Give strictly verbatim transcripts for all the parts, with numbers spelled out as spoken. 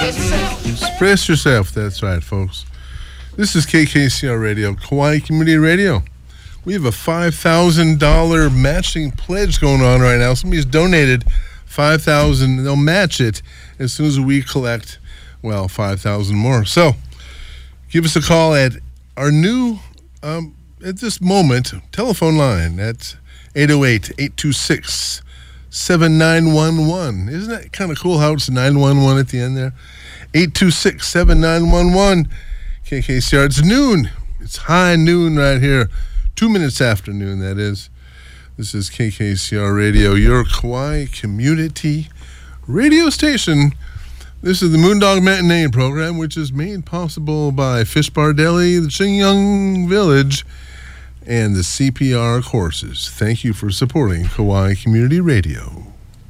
Express yourself. That's right, folks. This is K K C R Radio, Kauai Community Radio. We have a five thousand dollars matching pledge going on right now. Somebody's donated five thousand dollars. They'll match it as soon as we collect, well, five thousand dollars more. So give us a call at our new, um, at this moment, telephone line. That's eight oh eight, eight two six, seven nine one one. Isn't that kind of cool how it's nine one one at the end there? eight two six, seven nine one one. K K C R. It's noon. It's high noon right here. Two minutes after noon, that is. This is K K C R Radio, your Kauai community radio station. This is the Moondog Matinee program, which is made possible by Fish Bar Deli, the Qingyang Village, and the C P R courses. Thank you for supporting Kauai Community Radio.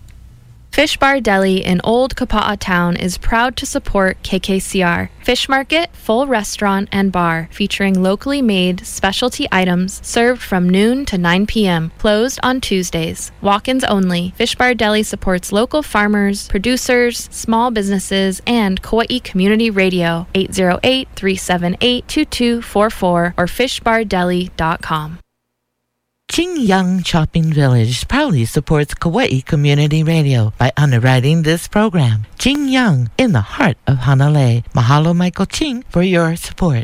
Fish Bar Deli in Old Kapa'a Town is proud to support K K C R. Fish market, full restaurant, and bar featuring locally made specialty items served from noon to nine p.m. Closed on Tuesdays. Walk-ins only. Fish Bar Deli supports local farmers, producers, small businesses, and Kauai Community Radio. eight oh eight, three seven eight, two two four four or fish bar deli dot com. Qingyang Shopping Village proudly supports Kauai Community Radio by underwriting this program. Qingyang, in the heart of Hanalei. Mahalo, Michael Ching, for your support.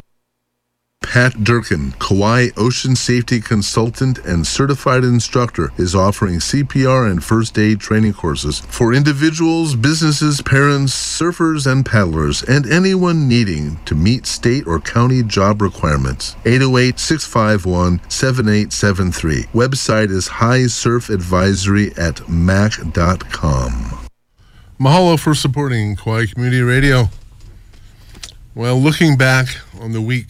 Pat Durkin, Kauai Ocean Safety Consultant and Certified Instructor, is offering C P R and first aid training courses for individuals, businesses, parents, surfers, and paddlers, and anyone needing to meet state or county job requirements. eight oh eight, six five one, seven eight seven three. Website is high surf advisory at mac dot com. Mahalo for supporting Kauai Community Radio. Well, looking back on the week,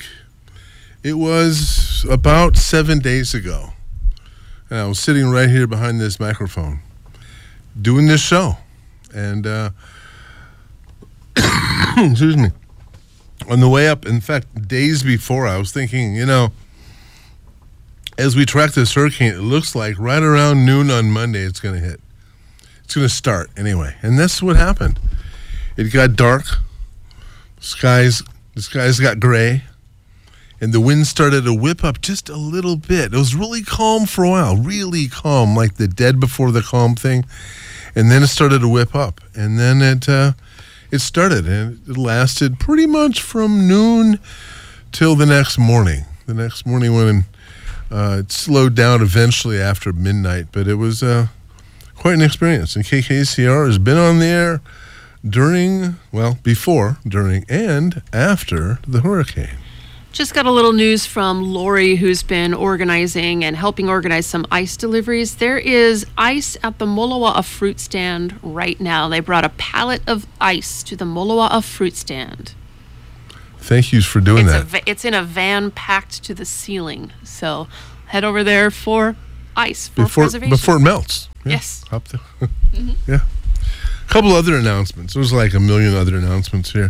it was about seven days ago, and I was sitting right here behind this microphone doing this show. And, uh, excuse me, on the way up, in fact, days before, I was thinking, you know, as we track this hurricane, it looks like right around noon on Monday it's going to hit. It's going to start anyway. And that's what happened. It got dark. Skies, the skies got gray. And the wind started to whip up just a little bit. It was really calm for a while, really calm, like the dead before the calm thing. And then it started to whip up. And then it uh, it started, and it lasted pretty much from noon till the next morning. The next morning when uh, it slowed down eventually after midnight. But it was uh, quite an experience. And K K C R has been on the air during, well, before, during, and after the hurricane. Just got a little news from Lori, who's been organizing and helping organize some ice deliveries. There is ice at the Moloa'a fruit stand right now. They brought a pallet of ice to the Moloa'a fruit stand. Thank you for doing it's that. A va- it's in a van packed to the ceiling. So head over there for ice for before, preservation. Before it melts. Yeah, yes. Up there. mm-hmm. Yeah. A couple other announcements. There's like a million other announcements here.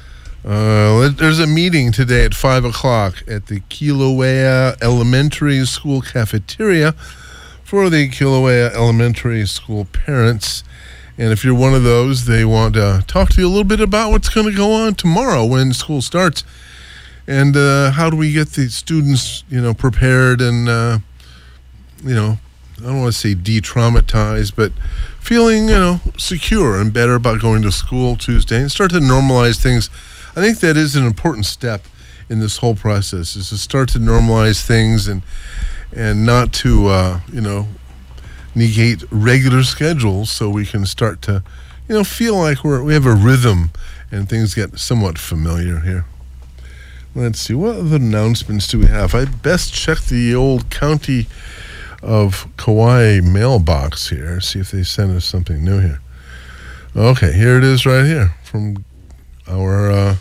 Uh, there's a meeting today at five o'clock at the Kilauea Elementary School cafeteria for the Kilauea Elementary School parents. And if you're one of those, they want to talk to you a little bit about what's going to go on tomorrow when school starts. And uh, how do we get the students, you know, prepared and, uh, you know, I don't want to say de-traumatized, but feeling, you know, secure and better about going to school Tuesday and start to normalize things. I think that is an important step in this whole process, is to start to normalize things and and not to, uh, you know, negate regular schedules so we can start to, you know, feel like we're, we have a rhythm and things get somewhat familiar here. Let's see, what other announcements do we have? I best check the old county of Kauai mailbox here, see if they sent us something new here. Okay, here it is right here from our uh,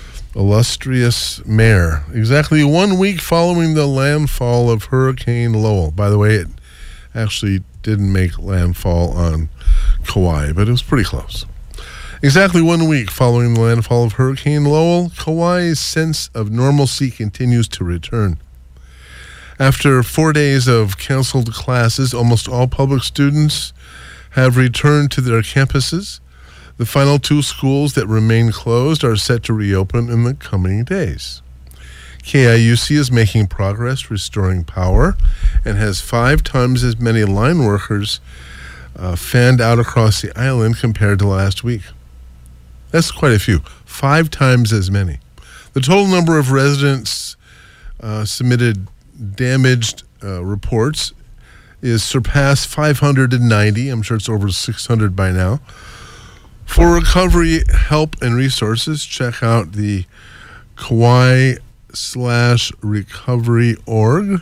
illustrious mayor. Exactly one week following the landfall of Hurricane Lowell. By the way, it actually didn't make landfall on Kauai, but it was pretty close. Exactly one week following the landfall of Hurricane Lowell, Kauai's sense of normalcy continues to return. After four days of canceled classes, almost all public students have returned to their campuses. The final two schools that remain closed are set to reopen in the coming days. K I U C is making progress restoring power and has five times as many line workers uh, fanned out across the island compared to last week. That's quite a few. Five times as many. The total number of residents uh, submitted damaged uh, reports is surpassed five hundred ninety. I'm sure it's over six hundred by now. For recovery help and resources, check out the Kauai slash recovery org.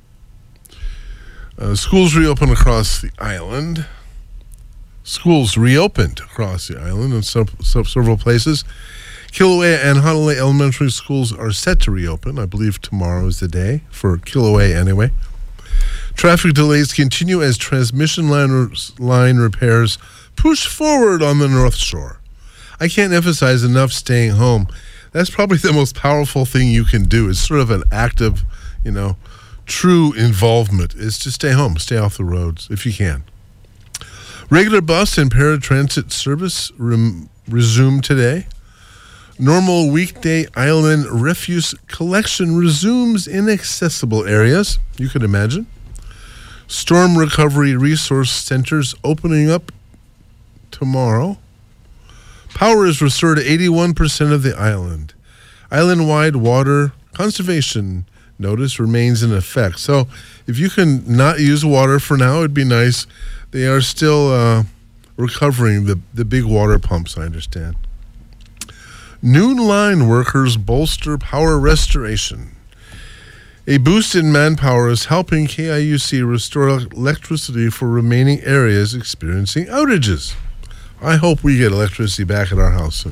Uh, schools reopened across the island. Schools reopened across the island in some, some, several places. Kilauea and Hanalei elementary schools are set to reopen. I believe tomorrow is the day, for Kilauea anyway. Traffic delays continue as transmission line, line repairs push forward on the North Shore. I can't emphasize enough staying home. That's probably the most powerful thing you can do. It's sort of an active, you know, true involvement is to stay home, stay off the roads if you can. Regular bus and paratransit service rem- resumed today. Normal weekday island refuse collection resumes in accessible areas, you can imagine. Storm recovery resource centers opening up tomorrow. Power is restored to eighty-one percent of the island. Island-wide water conservation notice remains in effect. So if you can not use water for now, it'd be nice. They are still uh, recovering the, the big water pumps, I understand. Noon line workers bolster power restoration. A boost in manpower is helping K I U C restore electricity for remaining areas experiencing outages. I hope we get electricity back at our house soon.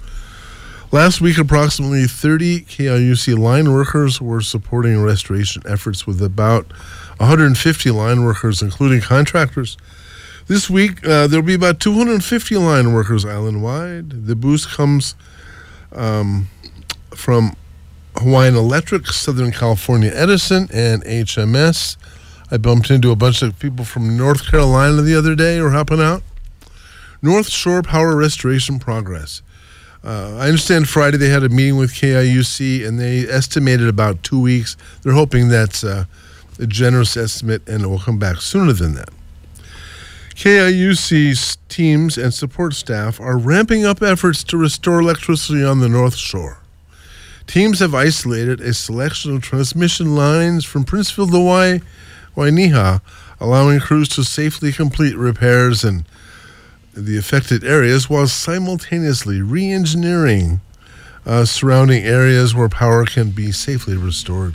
Last week, approximately thirty K I U C line workers were supporting restoration efforts with about one hundred fifty line workers, including contractors. This week, uh, there'll be about two hundred fifty line workers island-wide. The boost comes um, from Hawaiian Electric, Southern California Edison, and H M S. I bumped into a bunch of people from North Carolina the other day who were helping out. North Shore Power Restoration Progress. Uh, I understand Friday they had a meeting with K I U C, and they estimated about two weeks. They're hoping that's uh, a generous estimate, and it will come back sooner than that. K I U C's teams and support staff are ramping up efforts to restore electricity on the North Shore. Teams have isolated a selection of transmission lines from Princeville to Wai- Wainiha, allowing crews to safely complete repairs in the affected areas while simultaneously re-engineering uh, surrounding areas where power can be safely restored.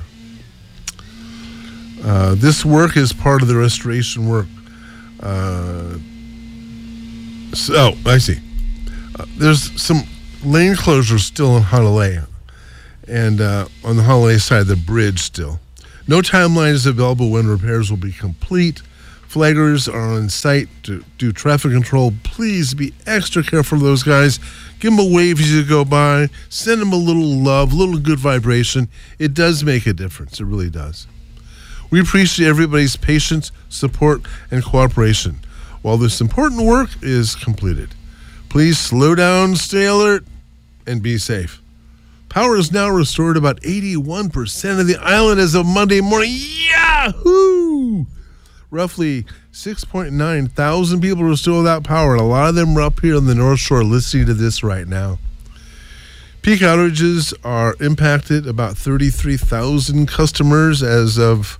Uh, this work is part of the restoration work. Uh, so, oh, I see. Uh, there's some lane closures still in Hanalei, and uh, on the Hanalei side, the bridge still. No timeline is available when repairs will be complete. Flaggers are on site to do traffic control. Please be extra careful of those guys. Give them a wave as you go by. Send them a little love, a little good vibration. It does make a difference. It really does. We appreciate everybody's patience, support, and cooperation while this important work is completed. Please slow down, stay alert, and be safe. Power is now restored about eighty-one percent of the island as of Monday morning. Yahoo! Roughly six point nine thousand people are still without power, and a lot of them are up here on the North Shore listening to this right now. Peak outages are impacted about thirty-three thousand customers as of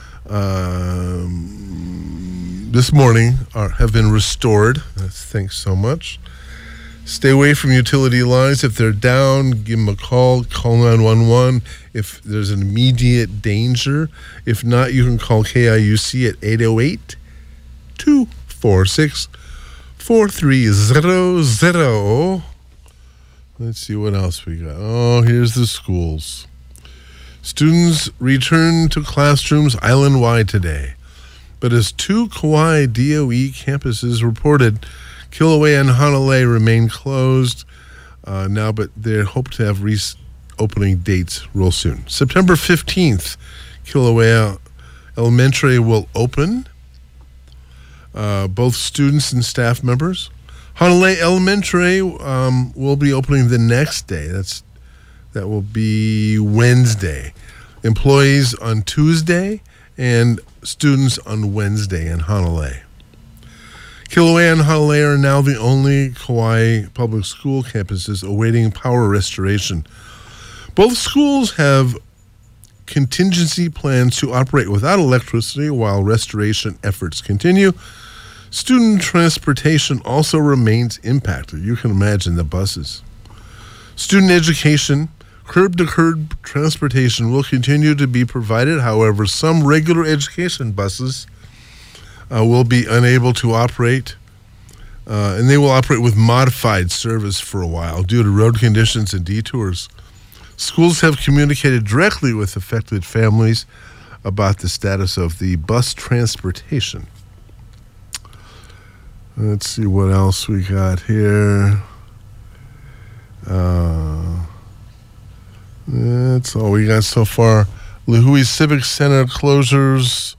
um, this morning are, have been restored. Thanks so much. Stay away from utility lines. If they're down, give them a call. Call nine one one if there's an immediate danger. If not, you can call K I U C at eight oh eight, two four six, four three zero zero. Let's see what else we got. Oh, here's the schools. Students return to classrooms island-wide today. But as two Kauai D O E campuses reported, Kilauea and Hanalei remain closed uh, now, but they hope to have reopening dates real soon. September fifteenth, Kilauea Elementary will open. Uh, both students and staff members. Honolulu Elementary um, will be opening the next day. That's that will be Wednesday. Employees on Tuesday and students on Wednesday in Honolulu. Kilauea and Honolulu are now the only Kauai public school campuses awaiting power restoration. Both schools have contingency plans to operate without electricity while restoration efforts continue. Student transportation also remains impacted. You can imagine the buses. Student education, curb-to-curb transportation will continue to be provided. However, some regular education buses uh, will be unable to operate, uh, and they will operate with modified service for a while due to road conditions and detours. Schools have communicated directly with affected families about the status of the bus transportation. Let's see what else we got here. Uh, that's all we got so far. Lihue Civic Center closures.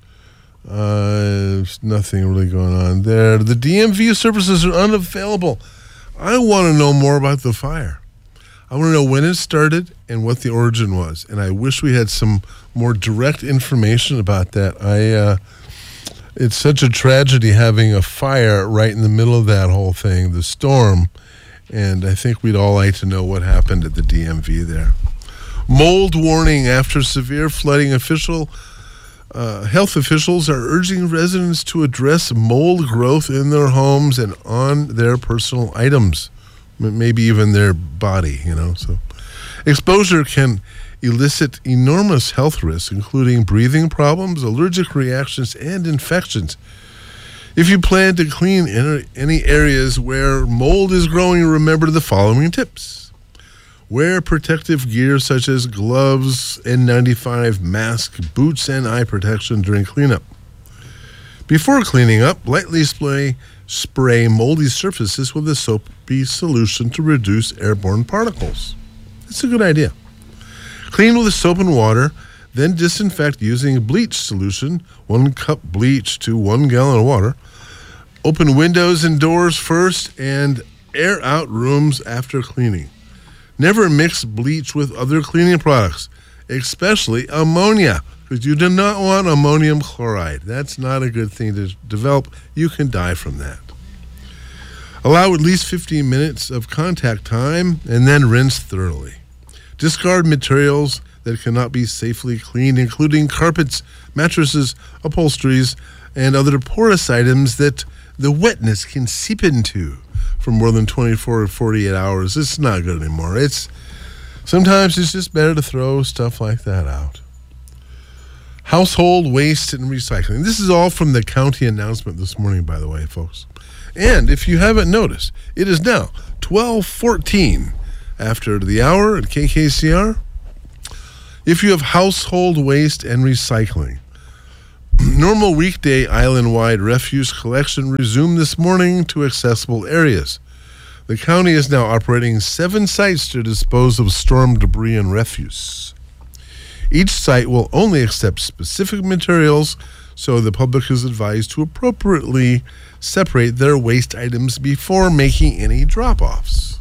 Uh, there's nothing really going on there. The D M V services are unavailable. I want to know more about the fire. I want to know when it started and what the origin was. And I wish we had some more direct information about that. I, uh, it's such a tragedy having a fire right in the middle of that whole thing, the storm. And I think we'd all like to know what happened at the D M V there. Mold warning after severe flooding. Official uh, health officials are urging residents to address mold growth in their homes and on their personal items. Maybe even their body, you know. So, exposure can elicit enormous health risks, including breathing problems, allergic reactions, and infections. If you plan to clean any areas where mold is growing, remember the following tips. Wear protective gear such as gloves, N ninety-five, mask, boots, and eye protection during cleanup. Before cleaning up, lightly spray Spray moldy surfaces with a soapy solution to reduce airborne particles. It's a good idea. Clean with soap and water, then disinfect using bleach solution, one cup bleach to one gallon of water. Open windows and doors first and air out rooms after cleaning. Never mix bleach with other cleaning products, especially ammonia, because you do not want ammonium chloride. That's not a good thing to develop. You can die from that. Allow at least fifteen minutes of contact time and then rinse thoroughly. Discard materials that cannot be safely cleaned, including carpets, mattresses, upholsteries, and other porous items that the wetness can seep into for more than twenty-four or forty-eight hours. It's not good anymore. It's sometimes it's just better to throw stuff like that out. Household waste and recycling. This is all from the county announcement this morning, by the way, folks. And if you haven't noticed, it is now twelve fourteen after the hour at K K C R. If you have household waste and recycling, normal weekday island-wide refuse collection resumed this morning to accessible areas. The county is now operating seven sites to dispose of storm debris and refuse. Each site will only accept specific materials, so the public is advised to appropriately separate their waste items before making any drop-offs.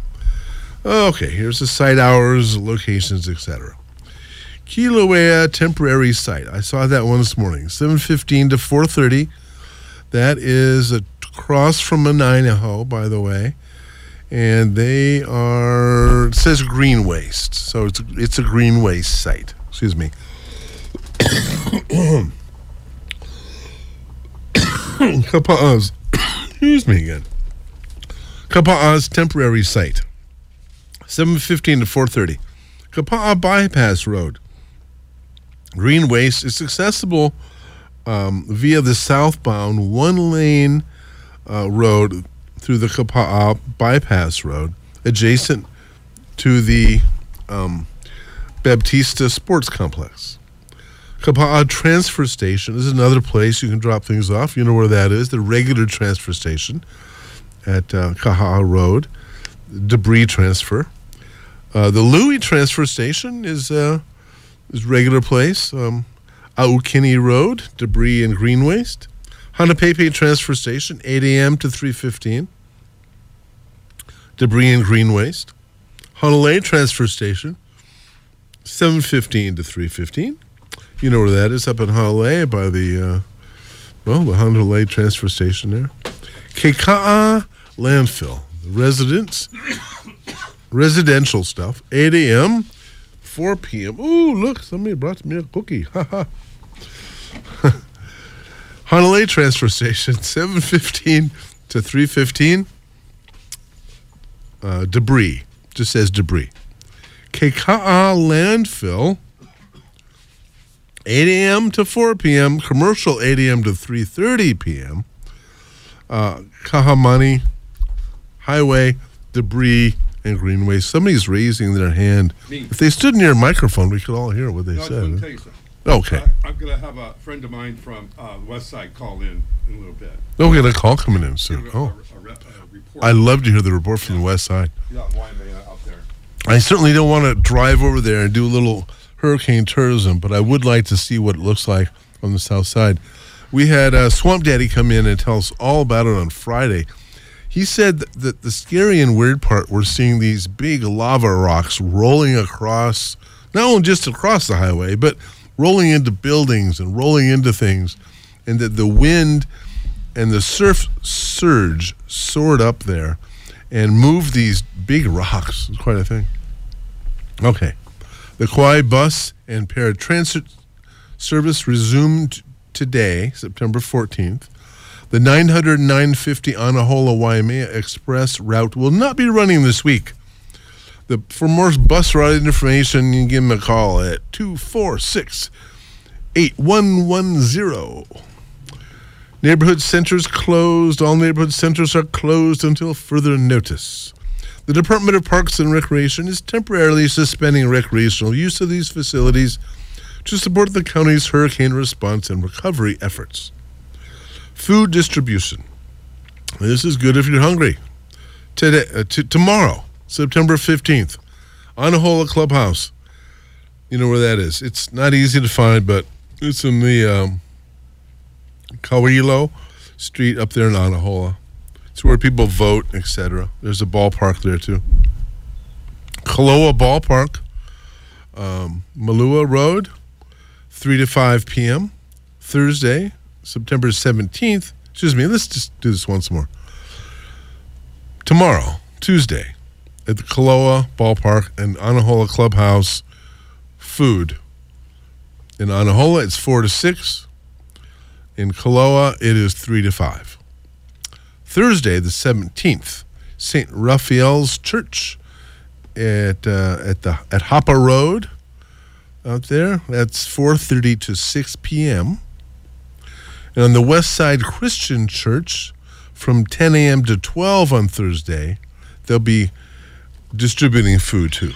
Okay, here's the site hours, locations, et cetera. Kilauea temporary site. I saw that one this morning, seven fifteen to four thirty. That is across from Nanaho, by the way. And they are, it says green waste. So it's, it's a green waste site. Excuse me. Kapa'a's, excuse me again. Kapa'a's temporary site. seven fifteen to four thirty. Kapa'a Bypass Road. Green waste is accessible um, via the southbound one-lane uh, road through the Kapa'a Bypass Road, adjacent to the um, Baptista Sports Complex. Kapa'a Transfer Station is another place you can drop things off. You know where that is, the regular transfer station at uh, Kaha'a Road, debris transfer. Uh, the Louis Transfer Station is uh, is regular place. Um, Aukini Road, debris and green waste. Hanapepe Transfer Station, eight a.m. to three fifteen. debris and green waste. Honolulu Transfer Station, seven fifteen to three fifteen. You know where that is, up in Honolulu by the, uh, well, the Honolulu Transfer Station there. Keika'a Landfill, residents, residential stuff, eight a.m., four p.m. Ooh, look, somebody brought me a cookie. Ha ha. Honolulu Transfer Station, seven fifteen to three fifteen. Uh, debris, just says debris. Keika'a Landfill, eight a.m. to four p.m. Commercial, eight a.m. to three thirty p.m. Uh, Kahamani Highway, debris and green waste. Somebody's raising their hand. Me. If they stood near a microphone, we could all hear what they No, I just said. want to tell you something. Okay. I, I'm going to have a friend of mine from uh, the West Side call in in a little bit. Oh, we got a call coming in soon. Give a- Oh, a- a re- a report. I'd love to hear the report from the west side. Yeah, Waimea out there. I certainly don't want to drive over there and do a little hurricane tourism, but I would like to see what it looks like on the south side. We had uh, Swamp Daddy come in and tell us all about it on Friday. He said that the scary and weird part, we're seeing these big lava rocks rolling across, not only just across the highway, but rolling into buildings and rolling into things, and that the wind and the surf surge soared up there and moved these big rocks. It's quite a thing. Okay. The Kauai bus and paratransit service resumed today, September fourteenth. The nine hundred and nine fifty Anahola Waimea Express route will not be running this week. The, for more bus route information, you can give them a call at two four six, eight one one zero. Neighborhood centers closed. All neighborhood centers are closed until further notice. The Department of Parks and Recreation is temporarily suspending recreational use of these facilities to support the county's hurricane response and recovery efforts. Food distribution. This is good if you're hungry. Today, uh, t- tomorrow, September fifteenth, Anahola Clubhouse. You know where that is. It's not easy to find, but it's in the um, Kauilo Street up there in Anahola. It's where people vote, et cetera. There's a ballpark there, too. Kaloa Ballpark, um, Malua Road, three to five p.m. Thursday, September seventeenth. Excuse me, let's just do this once more. Tomorrow, Tuesday, at the Kaloa Ballpark and Anahola Clubhouse, food. In Anahola, it's four to six. In Kaloa, it is three to five. Thursday, the seventeenth, Saint Raphael's Church at uh, at the at Hapa Road out there. That's four thirty to six p.m. And on the West Side Christian Church, from ten a.m. to twelve on Thursday, they'll be distributing food too.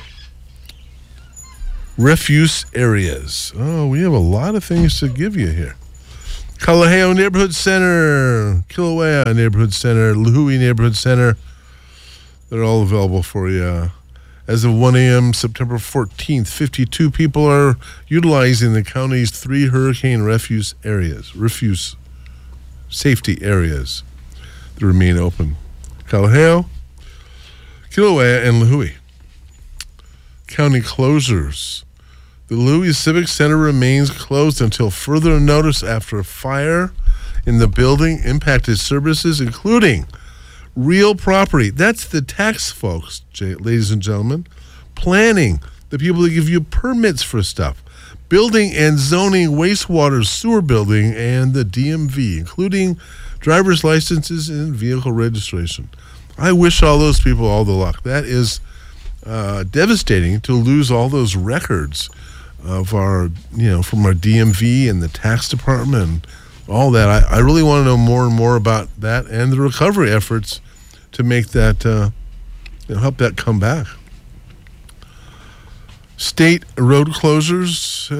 Refuse areas. Oh, we have a lot of things to give you here. Kalaheo Neighborhood Center, Kilauea Neighborhood Center, Lihue Neighborhood Center. They're all available for you. As of one a.m. September fourteenth, fifty-two people are utilizing the county's three hurricane refuse areas, refuse safety areas that remain open. Kalaheo, Kilauea, and Lihue. County closures. The Lihue Civic Center remains closed until further notice after a fire in the building impacted services, including real property. That's the tax folks, ladies and gentlemen. Planning, the people that give you permits for stuff. Building and zoning, wastewater, sewer building, and the D M V, including driver's licenses and vehicle registration. I wish all those people all the luck. That is uh, devastating to lose all those records of our, you know, from our D M V and the tax department and all that. I, I really want to know more and more about that and the recovery efforts to make that, uh, you know, help that come back. State road closures.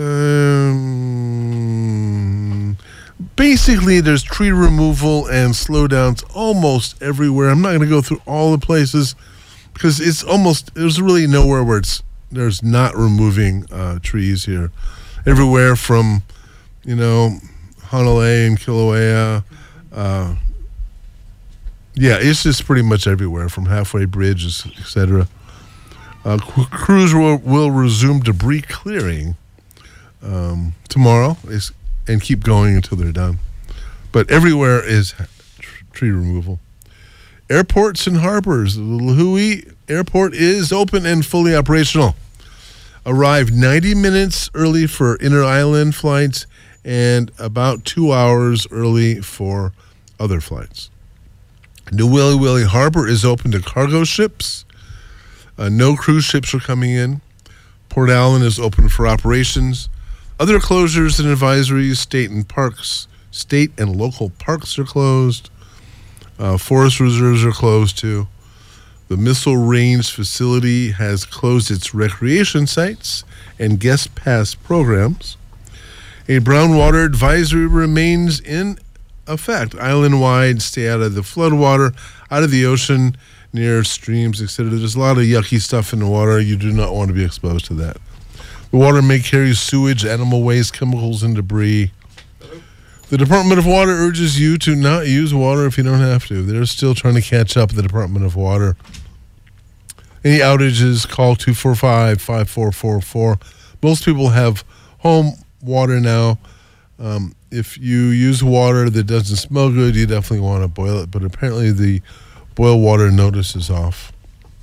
Um, basically, there's tree removal and slowdowns almost everywhere. I'm not going to go through all the places because it's almost, there's really nowhere where it's there's not removing uh, trees here. Everywhere from, you know, Honolulu and Kilauea, uh, Yeah, it's just pretty much everywhere, from Halfway Bridge, et cetera. Uh, c- crews will, will resume debris clearing um, tomorrow is, and keep going until they're done. But everywhere is tr- tree removal. Airports and harbors. The Lihue Airport is open and fully operational. Arrived ninety minutes early for inter-island flights and about two hours early for other flights. New Willy Willy Harbor is open to cargo ships. Uh, no cruise ships are coming in. Port Allen is open for operations. Other closures and advisories, state and parks, state and local parks are closed. Uh, forest reserves are closed too. The Missile Range facility has closed its recreation sites and guest pass programs. A brown water advisory remains in effect. Island-wide, stay out of the floodwater, out of the ocean, near streams, et cetera. There's a lot of yucky stuff in the water. You do not want to be exposed to that. The water may carry sewage, animal waste, chemicals, and debris. The Department of Water urges you to not use water if you don't have to. They're still trying to catch up, the Department of Water. Any outages, call two four five, five four four four. Most people have home water now. Um, if you use water that doesn't smell good, you definitely want to boil it. But apparently the boil water notice is off.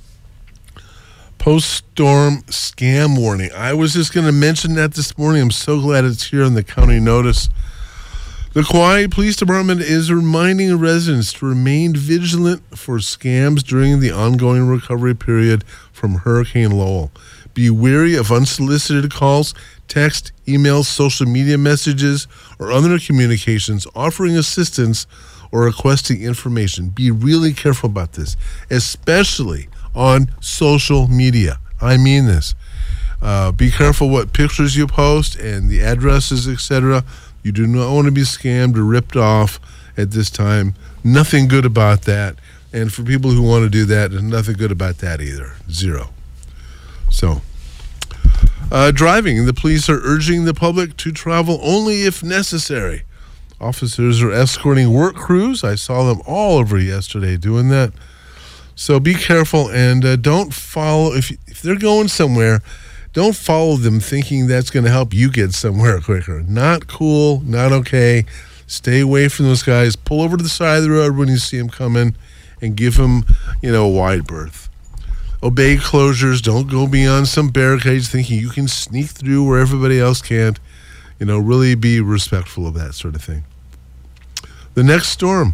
Post-storm scam warning. I was just going to mention that this morning. I'm so glad it's here in the county notice. The Kauai Police Department is reminding residents to remain vigilant for scams during the ongoing recovery period from Hurricane Lowell. Be wary of unsolicited calls, text, emails, social media messages, or other communications offering assistance or requesting information. Be really careful about this, especially on social media. I mean this. Uh, be careful what pictures you post and the addresses, et cetera. You do not want to be scammed or ripped off at this time. Nothing good about that. And for people who want to do that, there's nothing good about that either. Zero. So, uh, driving. The police are urging the public to travel only if necessary. Officers are escorting work crews. I saw them all over yesterday doing that. So be careful and uh, don't follow. If, if they're going somewhere, don't follow them thinking that's going to help you get somewhere quicker. Not cool, not okay. Stay away from those guys. Pull over to the side of the road when you see them coming and give them, you know, a wide berth. Obey closures. Don't go beyond some barricades thinking you can sneak through where everybody else can't. You know, really be respectful of that sort of thing. The next storm.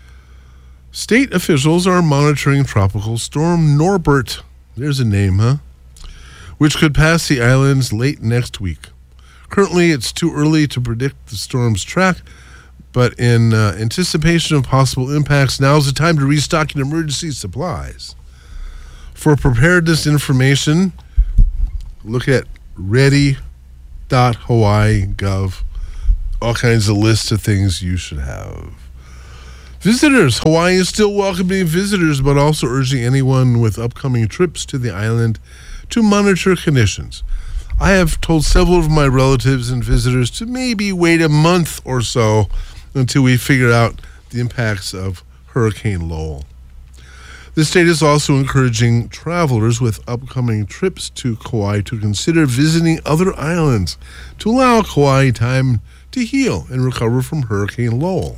State officials are monitoring Tropical Storm Norbert. There's a name, huh? Which could pass the islands late next week. Currently, it's too early to predict the storm's track, but in uh, anticipation of possible impacts, now's the time to restock your emergency supplies. For preparedness information, look at ready dot hawaii dot gov. All kinds of lists of things you should have. Visitors. Hawaii is still welcoming visitors, but also urging anyone with upcoming trips to the island to monitor conditions. I have told several of my relatives and visitors to maybe wait a month or so until we figure out the impacts of Hurricane Lowell. The state is also encouraging travelers with upcoming trips to Kauai to consider visiting other islands to allow Kauai time to heal and recover from Hurricane Lowell.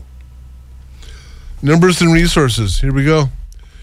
Numbers and resources. Here we go.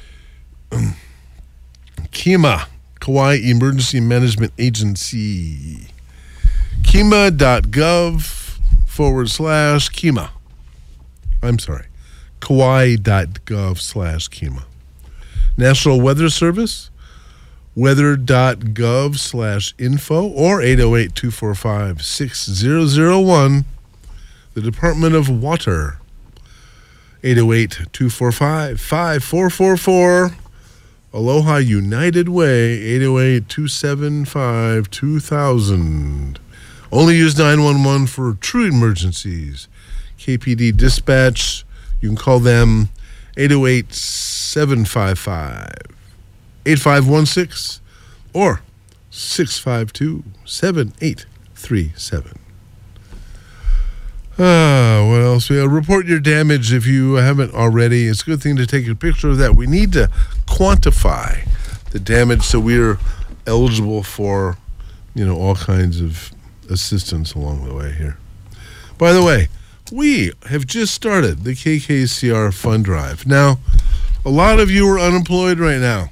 KEMA, Kauai Emergency Management Agency. KEMA.gov forward slash KEMA. I'm sorry. Kauai.gov slash KEMA. National Weather Service, weather.gov slash info or eight oh eight, two four five, six zero zero one. The Department of Water, eight oh eight, two four five, five four four four. Aloha United Way, eight oh eight, two seven five, two thousand. Only use nine one one for true emergencies. K P D Dispatch, you can call them eight oh eight, seven five five, eight five one six or six five two, seven eight three seven. Ah, what else? Well, report your damage if you haven't already. It's a good thing to take a picture of that. We need to quantify the damage so we're eligible for, you know, all kinds of assistance along the way here. By the way, we have just started the K K C R Fund Drive. Now, a lot of you are unemployed right now.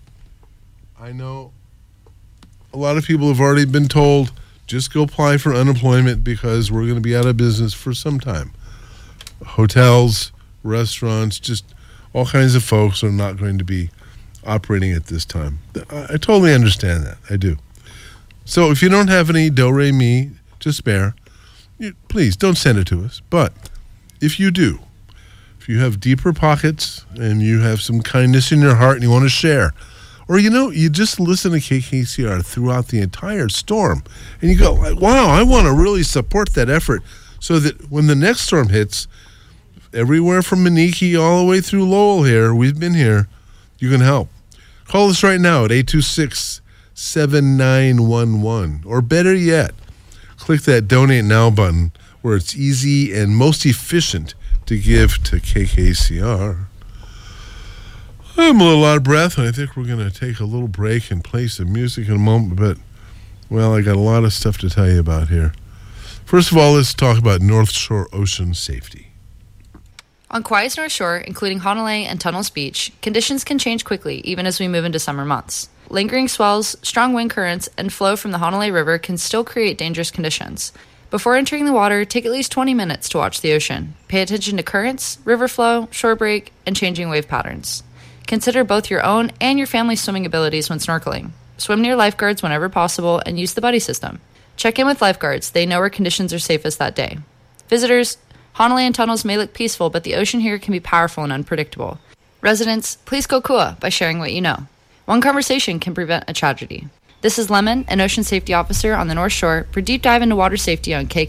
I know a lot of people have already been told, just go apply for unemployment because we're going to be out of business for some time. Hotels, restaurants, just all kinds of folks are not going to be operating at this time. I, I totally understand that. I do. So if you don't have any do-re-mi to spare, you, please don't send it to us. But if you do, if you have deeper pockets and you have some kindness in your heart and you want to share, or, you know, you just listen to K K C R throughout the entire storm and you go, like, wow, I want to really support that effort so that when the next storm hits, everywhere from Maniki all the way through Lowell here, we've been here, you can help. Call us right now at eight two six, seven nine one one. Or better yet, click that Donate Now button where it's easy and most efficient to give to K K C R. I'm a little out of breath, and I think we're going to take a little break and play some music in a moment, but, well, I got a lot of stuff to tell you about here. First of all, let's talk about North Shore Ocean Safety. On Kauai's North Shore, including Honolulu and Tunnels Beach, conditions can change quickly even as we move into summer months. Lingering swells, strong wind currents, and flow from the Honolulu River can still create dangerous conditions. Before entering the water, take at least twenty minutes to watch the ocean. Pay attention to currents, river flow, shore break, and changing wave patterns. Consider both your own and your family's swimming abilities when snorkeling. Swim near lifeguards whenever possible and use the buddy system. Check in with lifeguards. They know where conditions are safest that day. Visitors, Honolulu and Tunnels may look peaceful, but the ocean here can be powerful and unpredictable. Residents, please go kua by sharing what you know. One conversation can prevent a tragedy. This is Lemon, an ocean safety officer on the North Shore, for Deep Dive into Water Safety on K K.